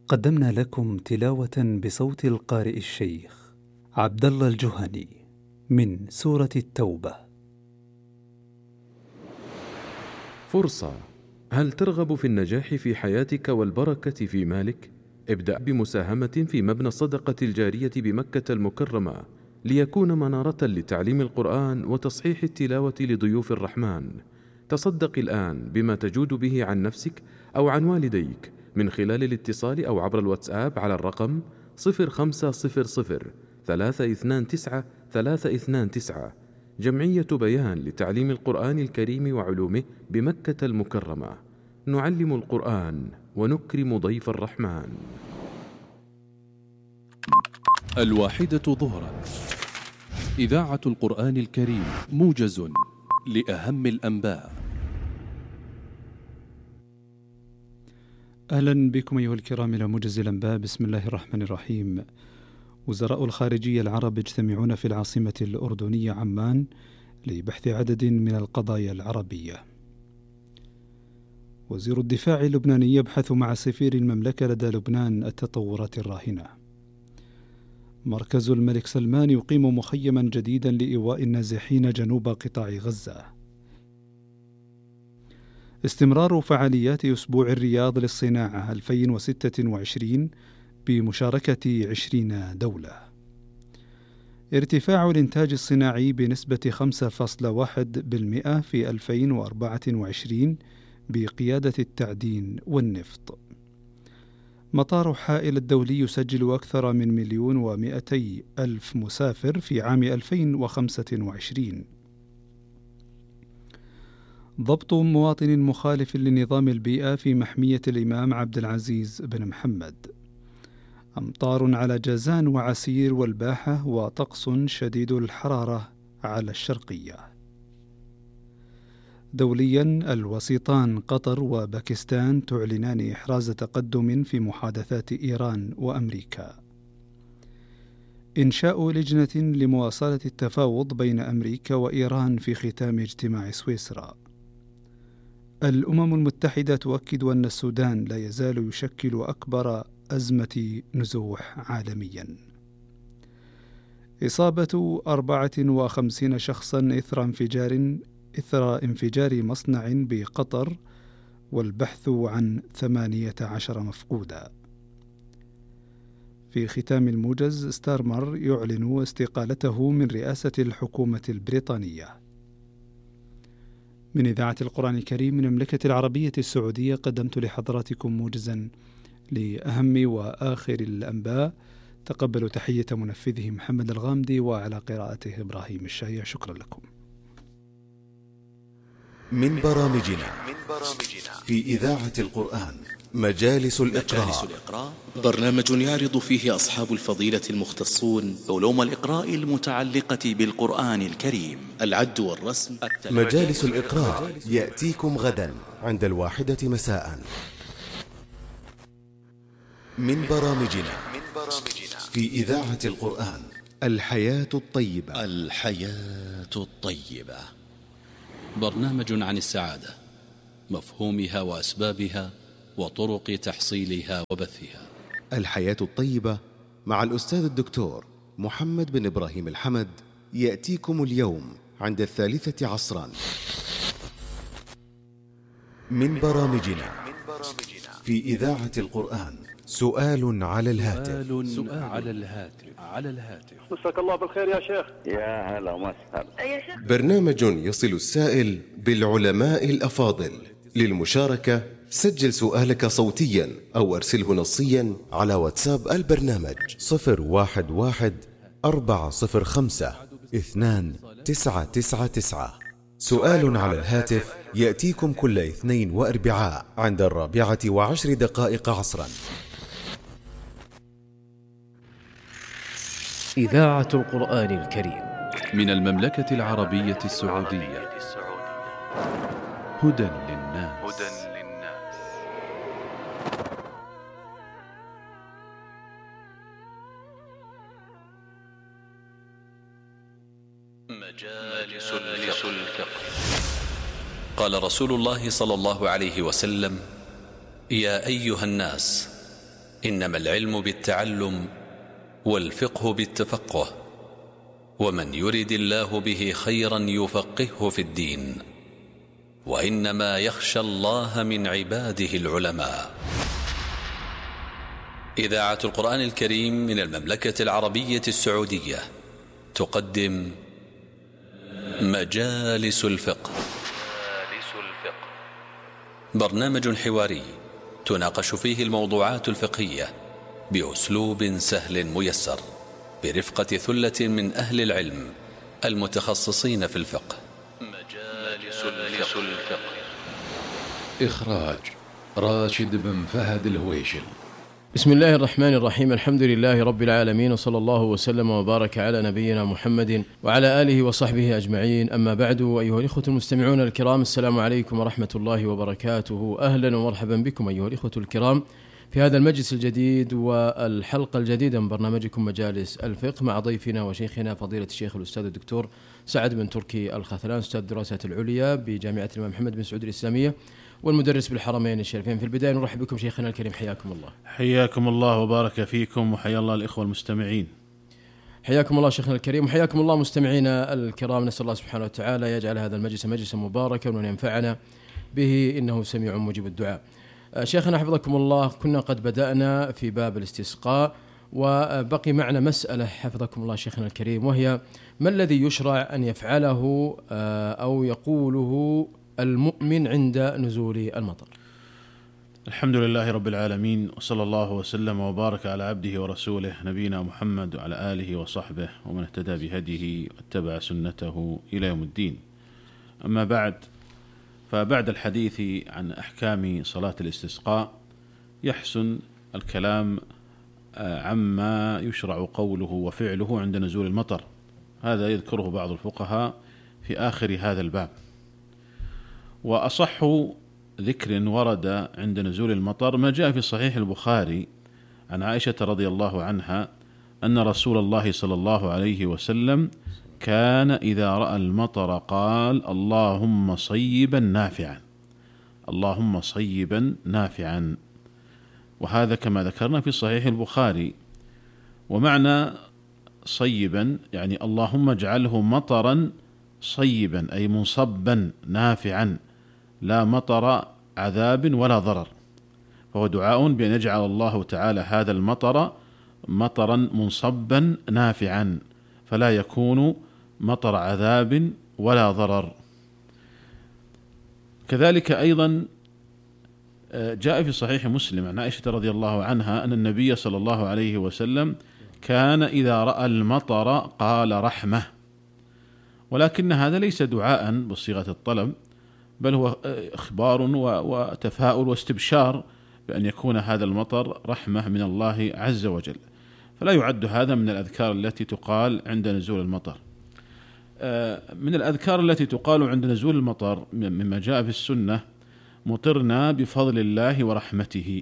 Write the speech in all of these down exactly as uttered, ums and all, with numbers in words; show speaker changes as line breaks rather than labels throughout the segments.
قدمنا لكم تلاوة بصوت القارئ الشيخ عبد الله الجهني من سورة التوبة.
فرصة. هل ترغب في النجاح في حياتك والبركة في مالك؟ ابدأ بمساهمة في مبنى الصدقة الجارية بمكة المكرمة ليكون منارة لتعليم القرآن وتصحيح التلاوة لضيوف الرحمن. تصدق الآن بما تجود به عن نفسك أو عن والديك من خلال الاتصال أو عبر الواتساب على الرقم صفر خمسة صفر صفر ثلاثة اثنان تسعة ثلاثة اثنان تسعة. جمعية بيان لتعليم القرآن الكريم وعلومه بمكة المكرمة. نعلم القرآن ونكرم ضيف الرحمن.
الواحدة ظهرا، إذاعة القرآن الكريم، موجز لأهم الأنباء.
أهلا بكم أيها الكرام إلى موجز الأنباء. بسم الله الرحمن الرحيم. وزراء الخارجية العرب يجتمعون في العاصمة الأردنية عمان لبحث عدد من القضايا العربية. وزير الدفاع اللبناني يبحث مع سفير المملكة لدى لبنان التطورات الراهنة. مركز الملك سلمان يقيم مخيما جديدا لإيواء النازحين جنوب قطاع غزة. استمرار فعاليات أسبوع الرياض للصناعة ألفين وستة وعشرين بمشاركة عشرين دولة. ارتفاع الإنتاج الصناعي بنسبة خمسة فاصلة واحد بالمئة في ألفين وأربعة وعشرين بقيادة التعدين والنفط. مطار حائل الدولي يسجل أكثر من مليون ومئتي ألف مسافر في عام ألفين وخمسة وعشرين. ضبط مواطن مخالف لنظام البيئة في محمية الإمام عبد العزيز بن محمد. أمطار على جازان وعسير والباحة وطقس شديد الحرارة على الشرقية. دوليا، الوسيطان قطر وباكستان تعلنان إحراز تقدم في محادثات إيران وأمريكا. إنشاء لجنة لمواصلة التفاوض بين أمريكا وإيران في ختام اجتماع سويسرا. الأمم المتحدة تؤكد أن السودان لا يزال يشكل أكبر أزمة نزوح عالميا. إصابة أربعة وخمسين شخصا إثر انفجار إثر انفجار مصنع بقطر، والبحث عن ثمانية عشر مفقودا. في ختام الموجز، ستارمر يعلن استقالته من رئاسة الحكومة البريطانية. من إذاعة القرآن الكريم من المملكة العربية السعودية قدمت لحضراتكم موجزا لأهم وآخر الأنباء. تقبلوا تحية منفذه محمد الغامدي، وعلى قراءته إبراهيم الشايع. شكرا لكم.
من برامجنا في إذاعة القرآن مجالس الإقراء.
برنامج يعرض فيه أصحاب الفضيلة المختصون علوم الإقراء المتعلقة بالقرآن الكريم، العد والرسم.
مجالس الإقراء يأتيكم غدا عند الواحدة مساء. من برامجنا في إذاعة القرآن الحياة الطيبة.
الحياة الطيبة
برنامج عن السعادة، مفهومها وأسبابها وطرق تحصيلها وبثها.
الحياة الطيبة مع الأستاذ الدكتور محمد بن إبراهيم الحمد يأتيكم اليوم عند الثالثة عصرا. من برامجنا في إذاعة القرآن سؤال على الهاتف.
سؤال على الهاتف على الهاتف
مساك الله بالخير يا شيخ.
يا هلا وسهلا
يا شيخ.
برنامج يصل السائل بالعلماء الأفاضل. للمشاركة سجل سؤالك صوتيا أو أرسله نصيا على واتساب البرنامج صفر واحد واحد أربعة صفر خمسة اثنان تسعة تسعة تسعة. سؤال على الهاتف يأتيكم كل اثنين وأربعاء عند الرابعة وعشر دقائق عصرا.
إذاعة القرآن الكريم
من المملكة العربية السعودية. هدى للناس.
مجالس الفقه. قال رسول الله صلى الله عليه وسلم: يا أيها الناس،
إنما العلم بالتعلم والفقه بالتفقه، ومن يرد الله به خيرا يفقهه في الدين، وإنما يخشى الله من عباده العلماء. إذاعة القرآن الكريم من المملكة العربية السعودية تقدم مجالس الفقه. برنامج حواري تناقش فيه الموضوعات الفقهية بأسلوب سهل ميسر، برفقة ثلة من أهل العلم المتخصصين في الفقه. مجالس الفقه.
إخراج راشد بن فهد الهويشل.
بسم الله الرحمن الرحيم. الحمد لله رب العالمين، وصلى الله وسلم وبارك على نبينا محمد وعلى آله وصحبه أجمعين. أما بعد، أيها الإخوة المستمعون الكرام، السلام عليكم ورحمة الله وبركاته. أهلا ومرحبا بكم أيها الإخوة الكرام في هذا المجلس الجديد والحلقة الجديدة من برنامجكم مجالس الفقه، مع ضيفنا وشيخنا فضيلة الشيخ الأستاذ الدكتور سعد بن تركي الخثلان، أستاذ الدراسات العليا بجامعة الإمام محمد بن سعود الإسلامية والمدرس بالحرمين الشريفين. في البداية نرحب بكم شيخنا الكريم، حياكم الله.
حياكم الله وبارك فيكم، وحيا الله الإخوة المستمعين.
حياكم الله شيخنا الكريم، وحياكم الله مستمعينا الكرام. نسأل الله سبحانه وتعالى يجعل هذا المجلس مجلسا مباركا وأن ينفعنا به، إنه سميع مجيب الدعاء. شيخنا حفظكم الله، كنا قد بدأنا في باب الاستسقاء، وبقي معنا مسألة حفظكم الله شيخنا الكريم، وهي ما الذي يشرع أن يفعله أو يقوله المؤمن عند نزول المطر؟
الحمد لله رب العالمين، وصلى الله وسلم وبارك على عبده ورسوله نبينا محمد وعلى آله وصحبه ومن اهتدى بهديه واتبع سنته إلى يوم الدين. أما بعد، فبعد الحديث عن أحكام صلاة الاستسقاء يحسن الكلام عما يشرع قوله وفعله عند نزول المطر. هذا يذكره بعض الفقهاء في آخر هذا الباب. وأصح ذكر ورد عند نزول المطر ما جاء في صحيح البخاري عن عائشة رضي الله عنها أن رسول الله صلى الله عليه وسلم كان إذا رأى المطر قال: اللهم صيبا نافعا، اللهم صيبا نافعا. وهذا كما ذكرنا في صحيح البخاري. ومعنى صيبا يعني اللهم اجعله مطرا صيبا، أي منصبا نافعا، لا مطر عذاب ولا ضرر. فهو دعاء بأن يجعل الله تعالى هذا المطر مطرا منصبا نافعا، فلا يكون مطر عذاب ولا ضرر. كذلك أيضا جاء في صحيح مسلم عن عائشة رضي الله عنها أن النبي صلى الله عليه وسلم كان إذا رأى المطر قال رحمة. ولكن هذا ليس دعاء بصيغة الطلب، بل هو إخبار وتفاؤل واستبشار بأن يكون هذا المطر رحمة من الله عز وجل، فلا يعد هذا من الأذكار التي تقال عند نزول المطر. من الأذكار التي تقال عند نزول المطر مما جاء في السنة: مطرنا بفضل الله ورحمته.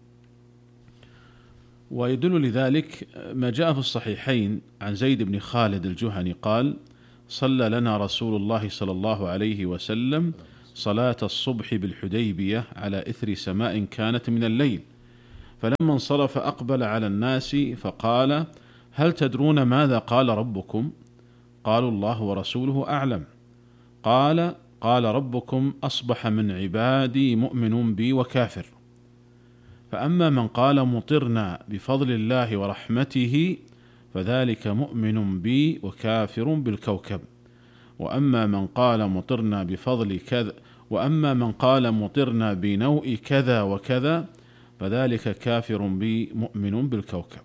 ويدل لذلك ما جاء في الصحيحين عن زيد بن خالد الجهني قال: صلى لنا رسول الله صلى الله عليه وسلم صلاة الصبح بالحديبية على إثر سماء كانت من الليل، فلما انصرف أقبل على الناس فقال: هل تدرون ماذا قال ربكم؟ قالوا: الله ورسوله أعلم. قال: قال ربكم: أصبح من عبادي مؤمن بي وكافر، فأما من قال مطرنا بفضل الله ورحمته فذلك مؤمن بي وكافر بالكوكب، وأما من قال مطرنا بفضل كذا وأما من قال مطرنا بنوء كذا وكذا فذلك كافر بي مؤمن بالكوكب.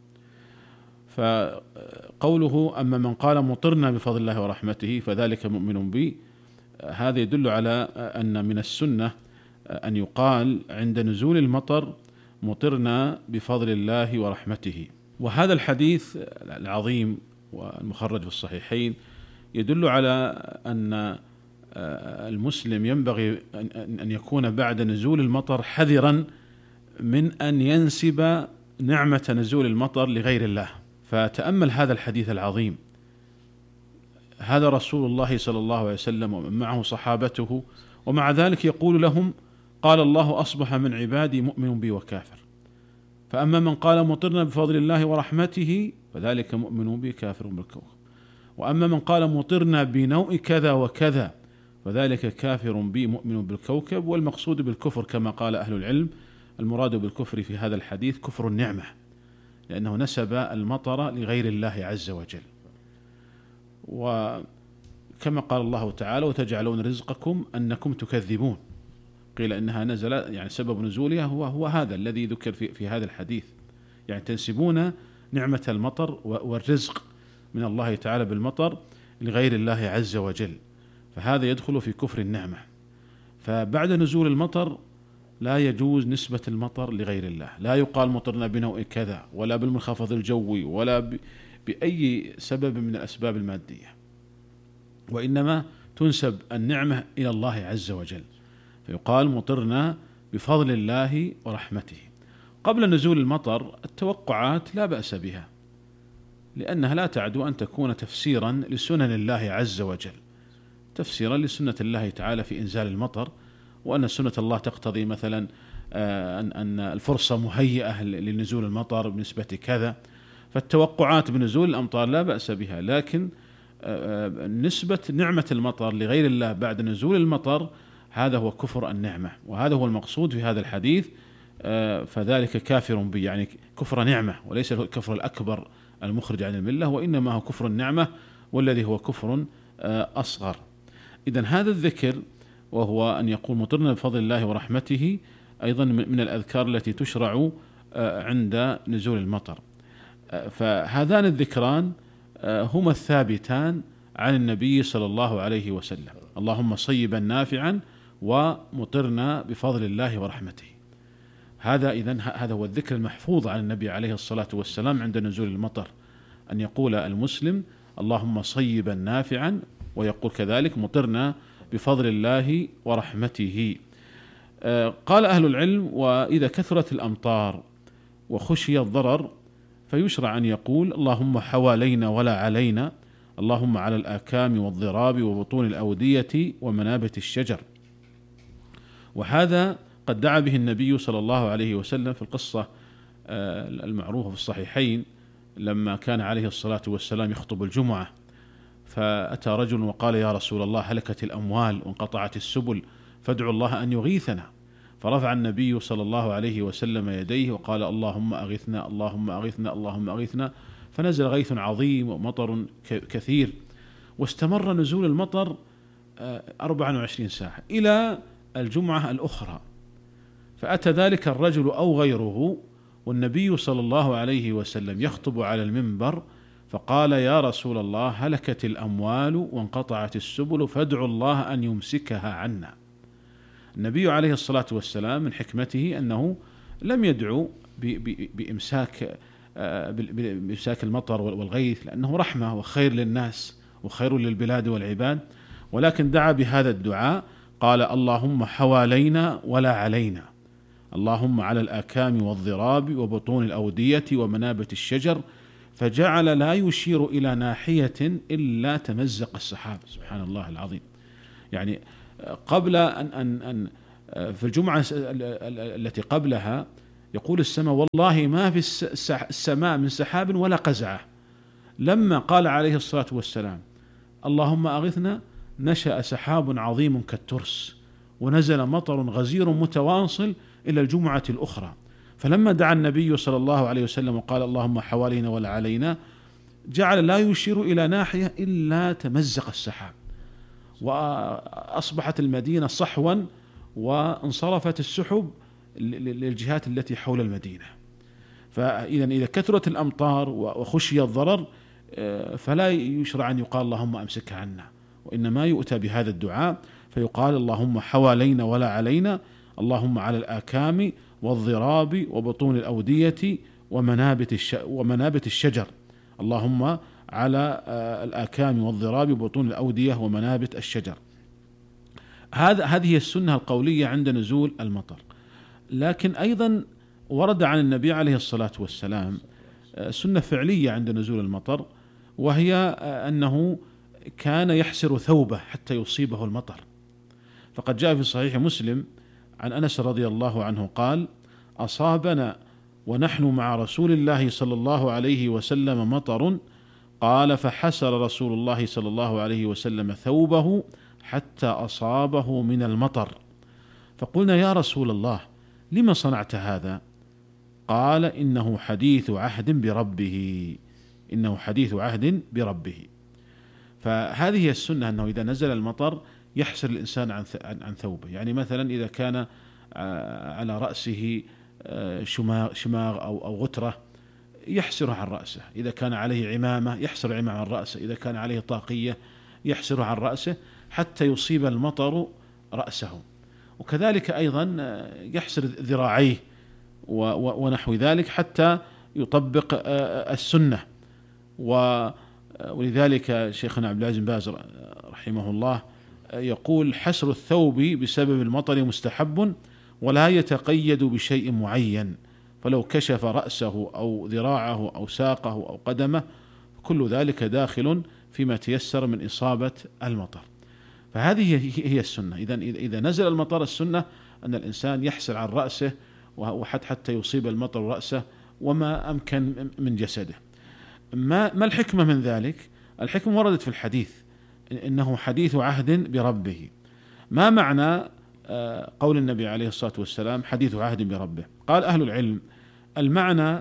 فقوله أما من قال مطرنا بفضل الله ورحمته فذلك مؤمن بي، هذا يدل على أن من السنة أن يقال عند نزول المطر مطرنا بفضل الله ورحمته. وهذا الحديث العظيم والمخرج في الصحيحين يدل على أن المسلم ينبغي أن يكون بعد نزول المطر حذرا من أن ينسب نعمة نزول المطر لغير الله. فتأمل هذا الحديث العظيم، هذا رسول الله صلى الله عليه وسلم ومن معه صحابته، ومع ذلك يقول لهم: قال الله: أصبح من عبادي مؤمن بي وكافر. فأما من قال مطرنا بفضل الله ورحمته فذلك مؤمن به كافر بالكوكب، وأما من قال مطرنا بنوء كذا وكذا فذلك كافر بي مؤمن بالكوكب. والمقصود بالكفر كما قال أهل العلم المراد بالكفر في هذا الحديث كفر النعمة، لأنه نسب المطر لغير الله عز وجل. وكما قال الله تعالى وتجعلون رزقكم أنكم تكذبون، قيل إنها نزل يعني سبب نزولها هو هو هذا الذي ذكر في, في هذا الحديث، يعني تنسبون نعمة المطر والرزق من الله تعالى بالمطر لغير الله عز وجل، فهذا يدخل في كفر النعمة. فبعد نزول المطر لا يجوز نسبة المطر لغير الله، لا يقال مطرنا بنوء كذا ولا بالمنخفض الجوي ولا بأي سبب من الأسباب المادية، وإنما تنسب النعمة إلى الله عز وجل، فيقال مطرنا بفضل الله ورحمته. قبل نزول المطر التوقعات لا بأس بها، لأنها لا تعدو أن تكون تفسيرا لسنن الله عز وجل، تفسيرا لسنة الله تعالى في إنزال المطر، وأن سنة الله تقتضي مثلا أن الفرصة مهيئة لنزول المطر بنسبة كذا، فالتوقعات بنزول الأمطار لا بأس بها، لكن نسبة نعمة المطر لغير الله بعد نزول المطر هذا هو كفر النعمة، وهذا هو المقصود في هذا الحديث. فذلك كافر به، يعني كفر نعمة، وليس الكفر الأكبر المخرج عن الملة، وإنما هو كفر النعمة والذي هو كفر أصغر. إذن هذا الذكر وهو أن يقول مطرنا بفضل الله ورحمته أيضا من الأذكار التي تشرع عند نزول المطر. فهذان الذكران هما الثابتان عن النبي صلى الله عليه وسلم، اللهم صيبا نافعا ومطرنا بفضل الله ورحمته. هذا إذن هذا هو الذكر المحفوظ عن النبي عليه الصلاة والسلام عند نزول المطر، أن يقول المسلم اللهم صيبا نافعا، ويقول كذلك مطرنا بفضل الله ورحمته. قال أهل العلم وإذا كثرت الأمطار وخشي الضرر فيشرع أن يقول اللهم حوالينا ولا علينا، اللهم على الآكام والضراب وبطون الأودية ومنابت الشجر. وهذا قد دعا به النبي صلى الله عليه وسلم في القصة المعروفة في الصحيحين لما كان عليه الصلاة والسلام يخطب الجمعة، فأتى رجل وقال يا رسول الله هلكت الأموال وانقطعت السبل فادعوا الله أن يغيثنا، فرفع النبي صلى الله عليه وسلم يديه وقال اللهم أغثنا اللهم أغثنا اللهم أغثنا، فنزل غيث عظيم ومطر كثير، واستمر نزول المطر أربعة وعشرين ساعة إلى الجمعة الأخرى. فأتى ذلك الرجل أو غيره والنبي صلى الله عليه وسلم يخطب على المنبر فقال يا رسول الله هلكت الأموال وانقطعت السبل فادعوا الله أن يمسكها عنا. النبي عليه الصلاة والسلام من حكمته أنه لم يدعو بإمساك بإمساك المطر والغيث، لأنه رحمة وخير للناس وخير للبلاد والعباد، ولكن دعا بهذا الدعاء قال اللهم حوالينا ولا علينا، اللهم على الآكام والضراب وبطون الأودية ومنابت الشجر، فجعل لا يشير إلى ناحية إلا تمزق السحاب. سبحان الله العظيم. يعني قبل أن, أن, أن في الجمعة التي قبلها يقول السماء والله ما في السماء من سحاب ولا قزعة، لما قال عليه الصلاة والسلام اللهم أغثنا نشأ سحاب عظيم كالترس ونزل مطر غزير متواصل إلى الجمعة الأخرى. فلما دعا النبي صلى الله عليه وسلم وقال اللهم حوالينا ولا علينا جعل لا يشير إلى ناحية إلا تمزق السحاب، وأصبحت المدينة صحوا وانصرفت السحب للجهات التي حول المدينة. فإذا إذا كثرت الأمطار وخشي الضرر فلا يشرع أن يقال اللهم أمسكها عنا، وإنما يؤتى بهذا الدعاء فيقال اللهم حوالينا ولا علينا، اللهم على الآكام والضراب وبطون الأودية ومنابت ومنابت الشجر، اللهم على الآكام والضراب وبطون الأودية ومنابت الشجر. هذا هذه السنة القولية عند نزول المطر. لكن أيضا ورد عن النبي عليه الصلاة والسلام سنة فعلية عند نزول المطر، وهي أنه كان يحسر ثوبه حتى يصيبه المطر. فقد جاء في صحيح مسلم عن أنس رضي الله عنه قال أصابنا ونحن مع رسول الله صلى الله عليه وسلم مطر، قال فحسر رسول الله صلى الله عليه وسلم ثوبه حتى أصابه من المطر، فقلنا يا رسول الله لما صنعت هذا؟ قال إنه حديث عهد بربه، إنه حديث عهد بربه. فهذه هي السنة، أنه إذا نزل المطر يحسر الإنسان عن عن ثوبه. يعني مثلا إذا كان على رأسه شماغ, شماغ أو أو غترة يحسره عن رأسه، إذا كان عليه عمامة يحسر عمامة عن رأسه، إذا كان عليه طاقية يحسره عن رأسه حتى يصيب المطر رأسه. وكذلك أيضا يحسر ذراعيه ونحو ذلك حتى يطبق السنة. ولذلك شيخنا عبد العزيز بن باز رحمه الله يقول حسر الثوب بسبب المطر مستحب ولا يتقيد بشيء معين، فلو كشف رأسه أو ذراعه أو ساقه أو قدمه كل ذلك داخل فيما تيسر من إصابة المطر. فهذه هي السنة. إذا إذا نزل المطر السنة أن الإنسان يحسر عن رأسه وحتى حتى يصيب المطر رأسه وما أمكن من جسده. ما ما الحكمة من ذلك؟ الحكمة وردت في الحديث إنه حديث عهد بربه. ما معنى قول النبي عليه الصلاة والسلام حديث عهد بربه؟ قال أهل العلم المعنى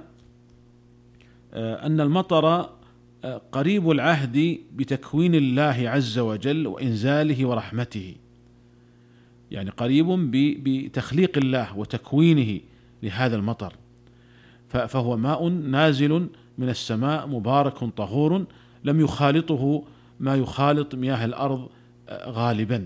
أن المطر قريب العهد بتكوين الله عز وجل وإنزاله ورحمته، يعني قريب بتخليق الله وتكوينه لهذا المطر، فهو ماء نازل من السماء مبارك طهور لم يخالطه ما يخالط مياه الأرض غالبا.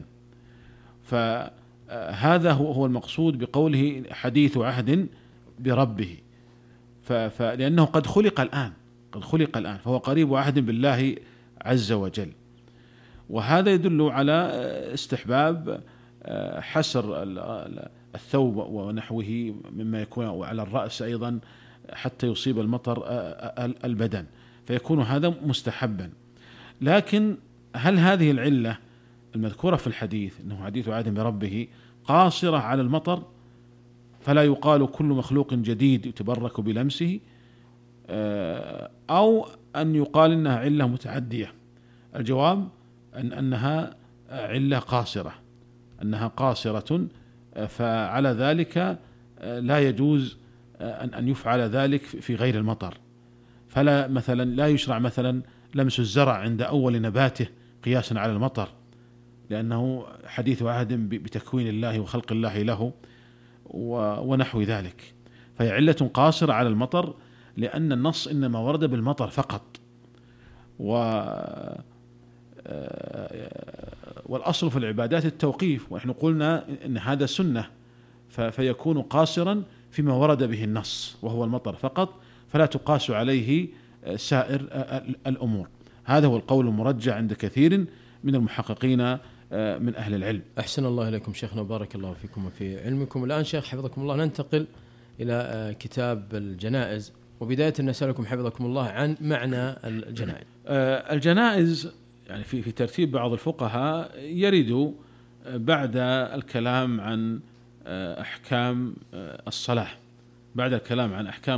فهذا هو المقصود بقوله حديث عهد بربه، فلأنه قد خلق الآن قد خلق الآن فهو قريب عهد بالله عز وجل. وهذا يدل على استحباب حسر الثوب ونحوه مما يكون على الرأس أيضا حتى يصيب المطر البدن، فيكون هذا مستحبا. لكن هل هذه العلة المذكورة في الحديث أنه حديث عهد بربه قاصرة على المطر فلا يقال كل مخلوق جديد يتبرك بلمسه، أو أن يقال إنها علة متعدية؟ الجواب أن أنها علة قاصرة أنها قاصرة فعلى ذلك لا يجوز أن أن يفعل ذلك في غير المطر. فلا مثلا لا يشرع مثلا لمس الزرع عند أول نباته قياسا على المطر، لأنه حديث عهد بتكوين الله وخلق الله له ونحو ذلك، فهي علة قاصرة على المطر لأن النص إنما ورد بالمطر فقط، و والأصل في العبادات التوقيف، ونحن قلنا إن هذا سنة فيكون قاصرا فيما ورد به النص وهو المطر فقط، فلا تقاس عليه سائر الأمور. هذا هو القول المرجح عند كثير من المحققين من أهل العلم.
أحسن الله إليكم شيخنا وبارك الله فيكم وفي علمكم. الآن شيخ حفظكم الله ننتقل إلى كتاب الجنائز، وبداية نسألكم حفظكم الله عن معنى الجنائز.
الجنائز يعني في في ترتيب بعض الفقهاء يرد بعد الكلام عن أحكام الصلاة، بعد الكلام عن أحكام